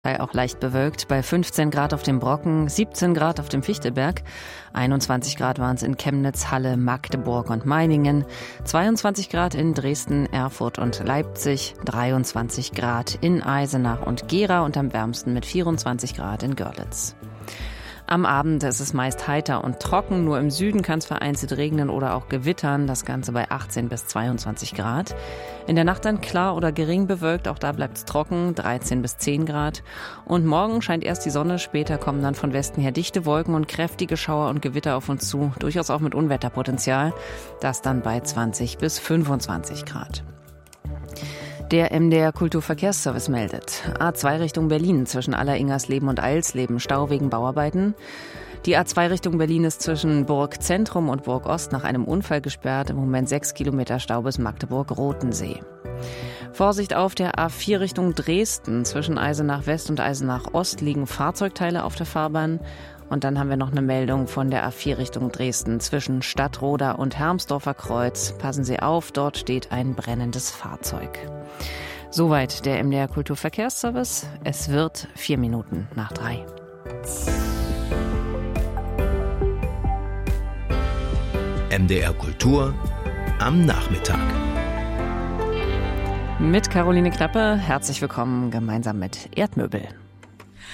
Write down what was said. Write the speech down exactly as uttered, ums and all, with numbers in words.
Auch leicht bewölkt, bei fünfzehn Grad auf dem Brocken, siebzehn Grad auf dem Fichtelberg, einundzwanzig Grad waren es in Chemnitz, Halle, Magdeburg und Meiningen, zweiundzwanzig Grad in Dresden, Erfurt und Leipzig, dreiundzwanzig Grad in Eisenach und Gera und am wärmsten mit vierundzwanzig Grad in Görlitz. Am Abend ist es meist heiter und trocken, nur im Süden kann es vereinzelt regnen oder auch gewittern, das Ganze bei achtzehn bis zweiundzwanzig Grad. In der Nacht dann klar oder gering bewölkt, auch da bleibt es trocken, dreizehn bis zehn Grad. Und morgen scheint erst die Sonne, später kommen dann von Westen her dichte Wolken und kräftige Schauer und Gewitter auf uns zu, durchaus auch mit Unwetterpotenzial, das dann bei zwanzig bis fünfundzwanzig Grad. Der M D R Kulturverkehrsservice meldet. A zwei Richtung Berlin zwischen Alleringers-Leben und Eilsleben Stau wegen Bauarbeiten. Die A zwei Richtung Berlin ist zwischen Burg Zentrum und Burg Ost nach einem Unfall gesperrt. Im Moment sechs Kilometer Stau bis Magdeburg-Rotensee. Vorsicht auf der A vier Richtung Dresden. Zwischen Eisenach West und Eisenach Ost liegen Fahrzeugteile auf der Fahrbahn. Und dann haben wir noch eine Meldung von der A vier Richtung Dresden zwischen Stadtroda und Hermsdorfer Kreuz. Passen Sie auf, dort steht ein brennendes Fahrzeug. Soweit der M D R Kulturverkehrsservice. Es wird vier Minuten nach drei. M D R Kultur am Nachmittag. Mit Caroline Knappe, herzlich willkommen gemeinsam mit Erdmöbel.